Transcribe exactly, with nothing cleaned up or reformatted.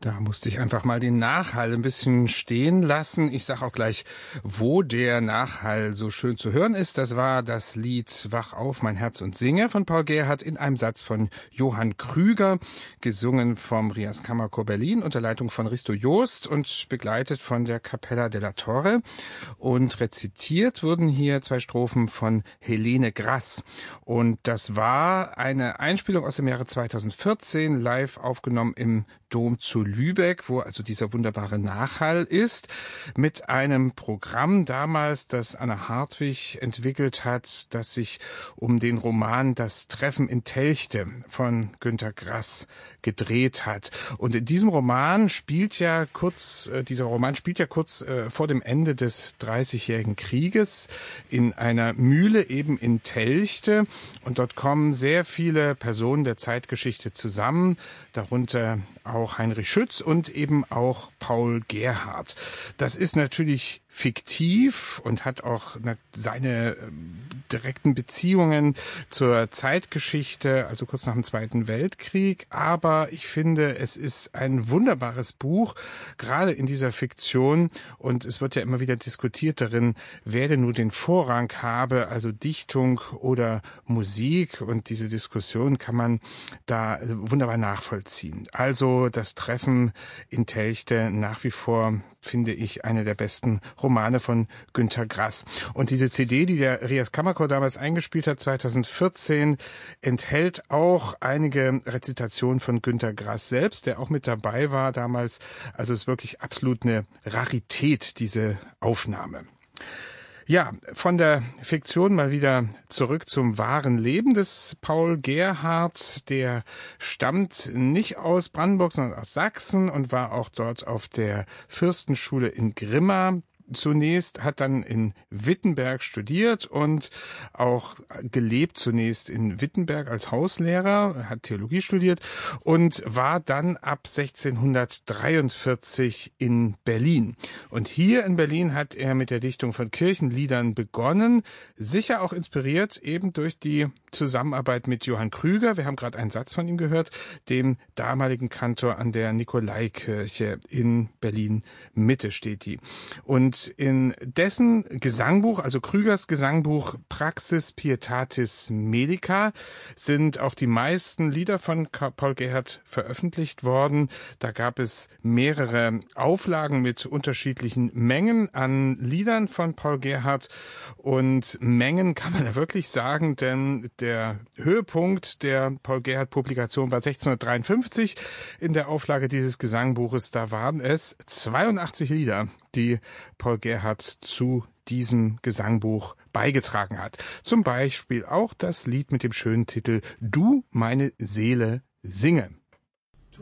Da musste ich einfach mal den Nachhall ein bisschen stehen lassen. Ich sage auch gleich, wo der Nachhall so schön zu hören ist. Das war das Lied Wach auf, mein Herz und singe von Paul Gerhardt in einem Satz von Johann Krüger, gesungen vom Rias Kammerchor Berlin unter Leitung von Risto Joost und begleitet von der Capella della Torre. Und rezitiert wurden hier zwei Strophen von Helene Grass. Und das war eine Einspielung aus dem Jahre zweitausendvierzehn, live aufgenommen im Dom zu Lübeck, wo also dieser wunderbare Nachhall ist, mit einem Programm damals, das Anna Hartwig entwickelt hat, das sich um den Roman Das Treffen in Telchte von Günter Grass gedreht hat. Und in diesem Roman spielt ja kurz, äh, dieser Roman spielt ja kurz äh, vor dem Ende des Dreißigjährigen Krieges in einer Mühle eben in Telchte. Und dort kommen sehr viele Personen der Zeitgeschichte zusammen, darunter auch Heinrich Schütz und eben auch Paul Gerhardt. Das ist natürlich fiktiv und hat auch seine direkten Beziehungen zur Zeitgeschichte, also kurz nach dem Zweiten Weltkrieg. Aber ich finde, es ist ein wunderbares Buch, gerade in dieser Fiktion. Und es wird ja immer wieder diskutiert darin, wer denn nur den Vorrang habe, also Dichtung oder Musik. Und diese Diskussion kann man da wunderbar nachvollziehen. Also das Treffen in Telchte, nach wie vor, finde ich, eine der besten Romane von Günter Grass. Und diese C D, die der Rias Kammerchor damals eingespielt hat, zweitausendvierzehn, enthält auch einige Rezitationen von Günter Grass selbst, der auch mit dabei war damals. Also es ist wirklich absolut eine Rarität, diese Aufnahme. Ja, von der Fiktion mal wieder zurück zum wahren Leben des Paul Gerhardt. Der stammt nicht aus Brandenburg, sondern aus Sachsen und war auch dort auf der Fürstenschule in Grimma. Zunächst hat dann in Wittenberg studiert und auch gelebt, zunächst in Wittenberg als Hauslehrer, hat Theologie studiert und war dann ab sechzehnhundertdreiundvierzig in Berlin. Und hier in Berlin hat er mit der Dichtung von Kirchenliedern begonnen, sicher auch inspiriert eben durch die Zusammenarbeit mit Johann Krüger. Wir haben gerade einen Satz von ihm gehört, dem damaligen Kantor an der Nikolaikirche in Berlin-Mitte steht die. Und in dessen Gesangbuch, also Krügers Gesangbuch Praxis Pietatis Medica, sind auch die meisten Lieder von Paul Gerhardt veröffentlicht worden. Da gab es mehrere Auflagen mit unterschiedlichen Mengen an Liedern von Paul Gerhardt. Und Mengen kann man ja wirklich sagen, denn der Höhepunkt der Paul Gerhardt-Publikation war sechzehnhundertdreiundfünfzig in der Auflage dieses Gesangbuches. Da waren es zweiundachtzig Lieder, die Paul Gerhardt zu diesem Gesangbuch beigetragen hat. Zum Beispiel auch das Lied mit dem schönen Titel Du, meine Seele, singe.